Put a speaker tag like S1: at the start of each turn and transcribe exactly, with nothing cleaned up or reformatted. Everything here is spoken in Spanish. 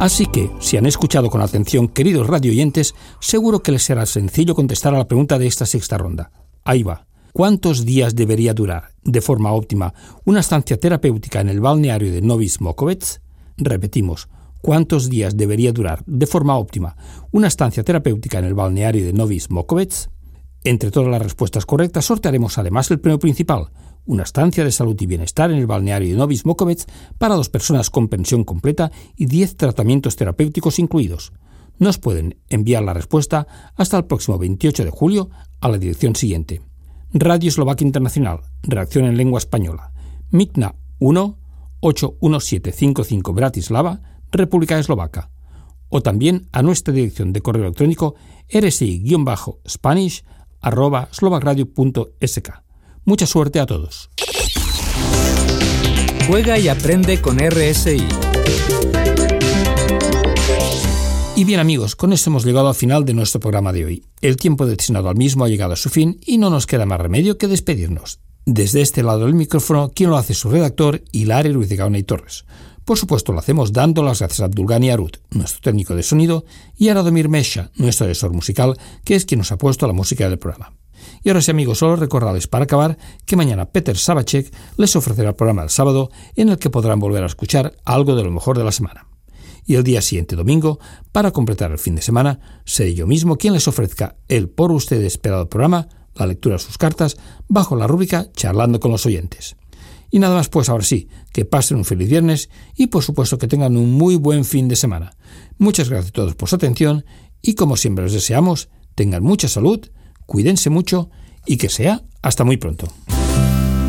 S1: Así que, si han escuchado con atención, queridos radioyentes, seguro que les será sencillo contestar a la pregunta de esta sexta ronda. Ahí va. ¿Cuántos días debería durar, de forma óptima, una estancia terapéutica en el balneario de Novi Smokovec? Repetimos. ¿Cuántos días debería durar, de forma óptima, una estancia terapéutica en el balneario de Novi Smokovec? Entre todas las respuestas correctas sortearemos además el premio principal, una estancia de salud y bienestar en el balneario de Novi Smokovec para dos personas con pensión completa y diez tratamientos terapéuticos incluidos. Nos pueden enviar la respuesta hasta el próximo veintiocho de julio a la dirección siguiente. Radio Eslovaquia Internacional, redacción en lengua española, Micna uno, ocho uno siete cinco cinco Bratislava, República Eslovaca, o también a nuestra dirección de correo electrónico r s i-spanish arroba slovacradio punto s k. Mucha suerte a todos.
S2: Juega y aprende con R S I.
S1: Y bien amigos, con esto hemos llegado al final de nuestro programa de hoy. El tiempo destinado al mismo ha llegado a su fin y no nos queda más remedio que despedirnos. Desde este lado del micrófono, quien lo hace es su redactor, Hilario Ruiz de Gaona y Torres. Por supuesto, lo hacemos dando las gracias a Abdulgani Arut, nuestro técnico de sonido, y a Radomir Mesha, nuestro asesor musical, que es quien nos ha puesto la música del programa. Y ahora sí, amigos, solo recordarles para acabar que mañana Peter Sabacek les ofrecerá el programa del sábado en el que podrán volver a escuchar algo de lo mejor de la semana. Y el día siguiente, domingo, para completar el fin de semana, seré yo mismo quien les ofrezca el por ustedes esperado programa, la lectura de sus cartas, bajo la rúbrica Charlando con los oyentes. Y nada más, pues ahora sí, que pasen un feliz viernes y por supuesto que tengan un muy buen fin de semana. Muchas gracias a todos por su atención y como siempre les deseamos, tengan mucha salud, cuídense mucho y que sea hasta muy pronto.